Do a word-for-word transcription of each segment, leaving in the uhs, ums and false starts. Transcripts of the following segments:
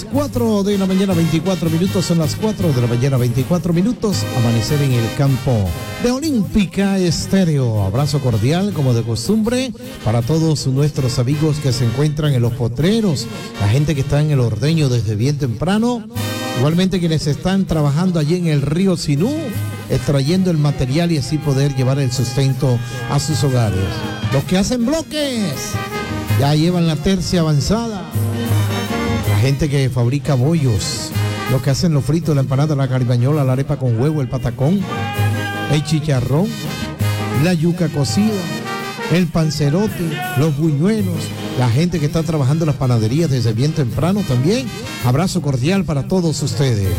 cuatro de la mañana, veinticuatro minutos, son las cuatro de la mañana, veinticuatro minutos, amanecer en el campo de Olímpica Estéreo. Abrazo cordial, como de costumbre, para todos nuestros amigos que se encuentran en los potreros, la gente que está en el ordeño desde bien temprano, igualmente quienes están trabajando allí en el río Sinú, extrayendo el material y así poder llevar el sustento a sus hogares. Los que hacen bloques, ya llevan la tercia avanzada. La gente que fabrica bollos, los que hacen los fritos, la empanada, la caribañola, la arepa con huevo, el patacón, el chicharrón, la yuca cocida, el pancerote, los buñuelos, la gente que está trabajando en las panaderías desde bien temprano también. Abrazo cordial para todos ustedes.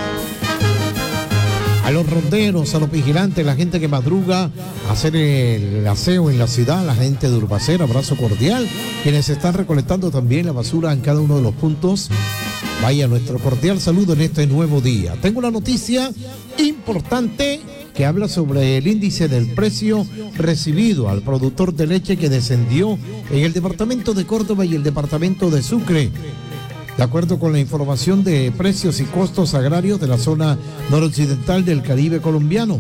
A los ronderos, a los vigilantes, la gente que madruga a hacer el aseo en la ciudad, la gente de Urbacera, abrazo cordial. Quienes están recolectando también la basura en cada uno de los puntos, vaya nuestro cordial saludo en este nuevo día. Tengo una noticia importante que habla sobre el índice del precio recibido al productor de leche que descendió en el departamento de Córdoba y el departamento de Sucre. De acuerdo con la información de precios y costos agrarios de la zona noroccidental del Caribe colombiano,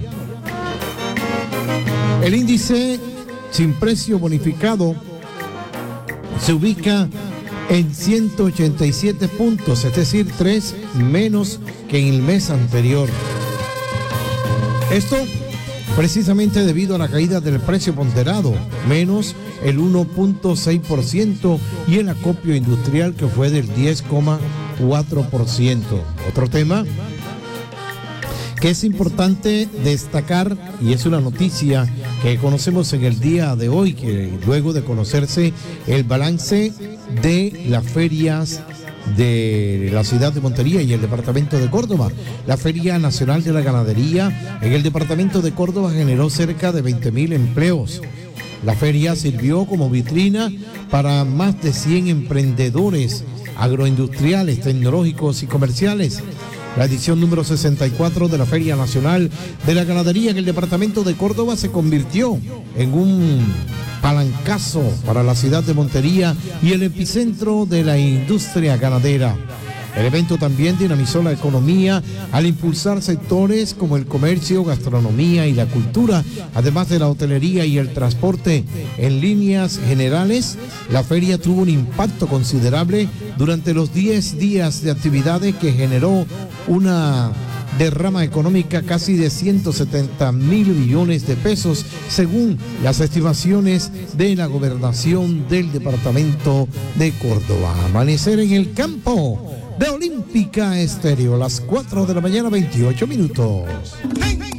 el índice sin precio bonificado se ubica en ciento ochenta y siete puntos, es decir, tres menos que en el mes anterior. Esto precisamente debido a la caída del precio ponderado, menos el uno punto seis por ciento, y el acopio industrial que fue del diez coma cuatro por ciento. Otro tema que es importante destacar, y es una noticia que conocemos en el día de hoy, que luego de conocerse el balance de las ferias de la ciudad de Montería y el departamento de Córdoba. La Feria Nacional de la Ganadería en el departamento de Córdoba generó cerca de veinte mil empleos. La feria sirvió como vitrina para más de cien emprendedores agroindustriales, tecnológicos y comerciales. La edición número sesenta y cuatro de la Feria Nacional de la Ganadería en el departamento de Córdoba se convirtió en un palancazo para la ciudad de Montería y el epicentro de la industria ganadera. El evento también dinamizó la economía al impulsar sectores como el comercio, gastronomía y la cultura, además de la hotelería y el transporte. En líneas generales, la feria tuvo un impacto considerable durante los diez días de actividades que generó una derrama económica casi de ciento setenta mil millones de pesos, según las estimaciones de la gobernación del departamento de Córdoba. Amanecer en el campo de Olímpica Estéreo, las cuatro de la mañana, veintiocho minutos.